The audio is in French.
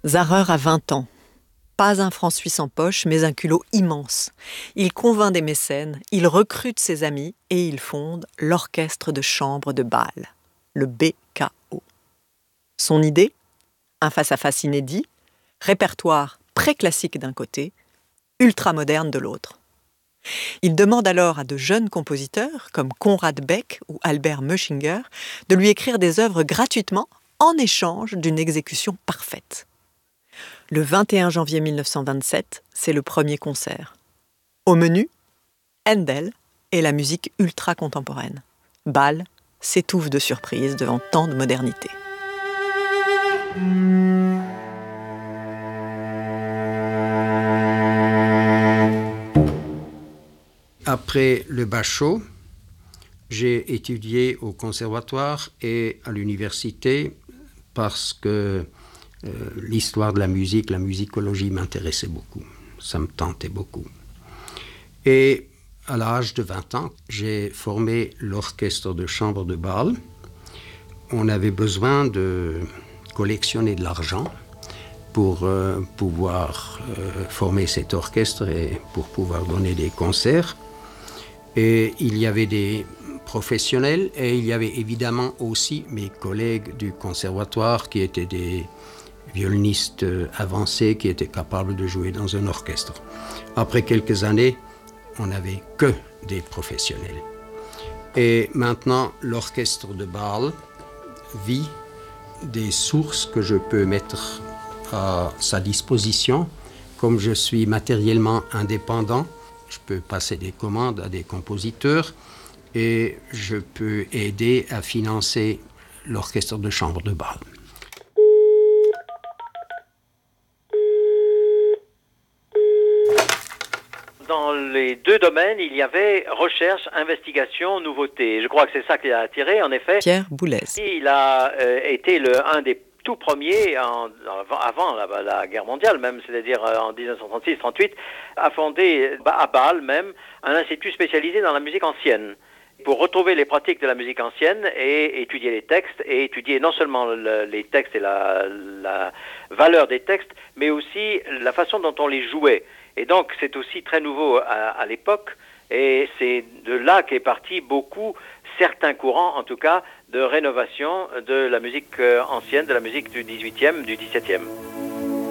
Zarer a 20 ans. Pas un franc suisse en poche, mais un culot immense. Il convainc des mécènes, il recrute ses amis et il fonde l'Orchestre de chambre de Bâle, le BKO. Son idée ? Un face-à-face inédit, répertoire pré-classique d'un côté, ultra-moderne de l'autre. Il demande alors à de jeunes compositeurs, comme Conrad Beck ou Albert Möchinger, de lui écrire des œuvres gratuitement en échange d'une exécution parfaite. Le 21 janvier 1927, c'est le premier concert. Au menu, Handel et la musique ultra-contemporaine. Bâle s'étouffe de surprise devant tant de modernité. Après le Bachot, j'ai étudié au conservatoire et à l'université parce que l'histoire de la musicologie m'intéressait beaucoup. Ça me tentait beaucoup. Et à l'âge de 20 ans, j'ai formé l'orchestre de chambre de Bâle. On avait besoin de collectionner de l'argent pour pouvoir former cet orchestre et pour pouvoir donner des concerts. Et il y avait des professionnels et il y avait évidemment aussi mes collègues du conservatoire qui étaient des violonistes avancés qui étaient capables de jouer dans un orchestre. Après quelques années, on n'avait que des professionnels. Et maintenant, l'orchestre de Bâle vit des sources que je peux mettre à sa disposition. Comme je suis matériellement indépendant, je peux passer des commandes à des compositeurs et je peux aider à financer l'orchestre de chambre de Bâle. Dans les deux domaines, il y avait recherche, investigation, nouveauté. Je crois que c'est ça qui a attiré, en effet. Pierre Boulez. Il a été un des tout premiers, avant la guerre mondiale même, c'est-à-dire en 1936-38, a fondé à Bâle même un institut spécialisé dans la musique ancienne, pour retrouver les pratiques de la musique ancienne et étudier les textes, et étudier non seulement les textes et la valeur des textes, mais aussi la façon dont on les jouait. Et donc c'est aussi très nouveau à l'époque, et c'est de là qu'est parti certains courants en tout cas, de rénovation de la musique ancienne, de la musique du 18e, du 17e.